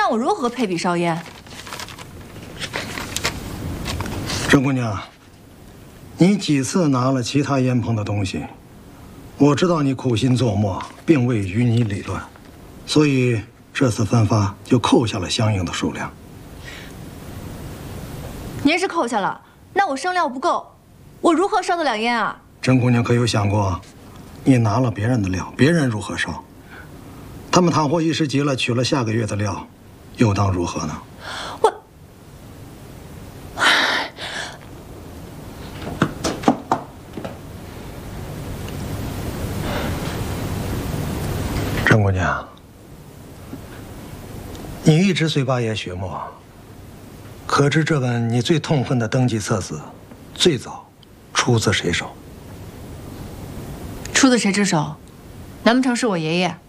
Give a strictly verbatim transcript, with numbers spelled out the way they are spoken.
让我如何配比烧烟？ 郑姑娘，你几次拿了其他烟棚的东西，我知道你苦心琢磨，并未与你理论，所以这次分发就扣下了相应的数量。 您是扣下了，那我生料不够，我如何烧得了烟啊？ 郑姑娘可有想过，你拿了别人的料，别人如何烧？他们倘或一时急了，取了下个月的料，又当如何呢？ 我， 郑姑娘，你一直虽八爷血墨，可知这本你最痛恨的登记册子，最早出自谁手？ 出自谁之手？难不成是我爷爷？